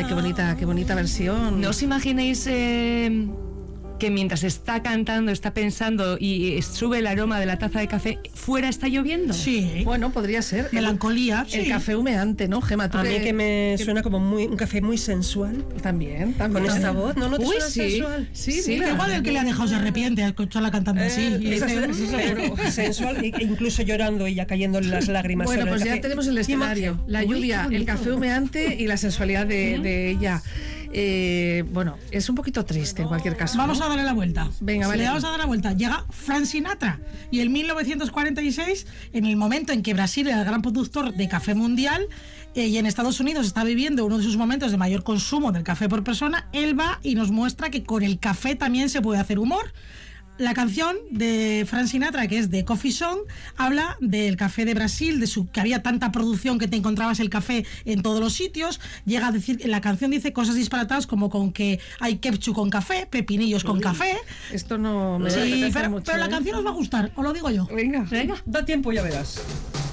Ay, qué bonita versión. ¿No os imagináis que mientras está cantando, está pensando y sube el aroma de la taza de café, fuera está lloviendo? Sí. Bueno, podría ser. Melancolía. El café humeante, ¿no, Gemma? A mí que me suena como un café muy sensual. También. Con esta voz, ¿no te suena sí. sensual? Sí, Mira, igual el que le ha dejado se arrepiente al escucharla cantando así. Sensual e incluso llorando y ya cayéndole las lágrimas. Bueno, pues ya café. tenemos el escenario. La lluvia, el café humeante y la sensualidad de ella. Bueno, es un poquito triste en cualquier caso. Vamos a darle la vuelta. Venga, vale. Le vamos a dar la vuelta. Llega Frank Sinatra y en 1946, en el momento en que Brasil era el gran productor de café mundial y en Estados Unidos está viviendo uno de sus momentos de mayor consumo del café por persona, él va y nos muestra que con el café también se puede hacer humor. La canción de Frank Sinatra, que es de Coffee Song, habla del café de Brasil, que había tanta producción que te encontrabas el café en todos los sitios. Llega a decir, la canción dice cosas disparatadas como con que hay ketchup con café, pepinillos con café. Esto no me Sí, apetece mucho, pero la canción os va a gustar, os lo digo yo. Venga. Da tiempo, ya verás.